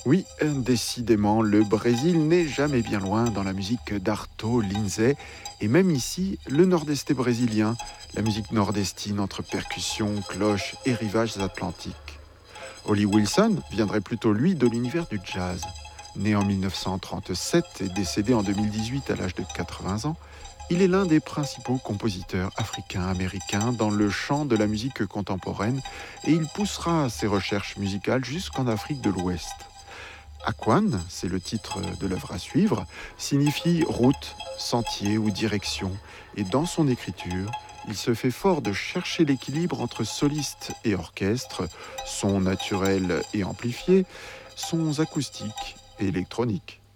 Oui, décidément, le Brésil n'est jamais bien loin dans la musique d'Arto, Lindsay, et même ici, le nord-est brésilien, la musique nordestine entre percussions, cloches et rivages atlantiques. Holly Wilson viendrait plutôt, lui, de l'univers du jazz. Né en 1937 et décédé en 2018 à l'âge de 80 ans, il est l'un des principaux compositeurs africains-américains dans le champ de la musique contemporaine et il poussera ses recherches musicales jusqu'en Afrique de l'Ouest. Aquan, c'est le titre de l'œuvre à suivre, signifie route, sentier ou direction. Et dans son écriture, il se fait fort de chercher l'équilibre entre soliste et orchestre, sons naturels et amplifiés, sons acoustiques et électroniques.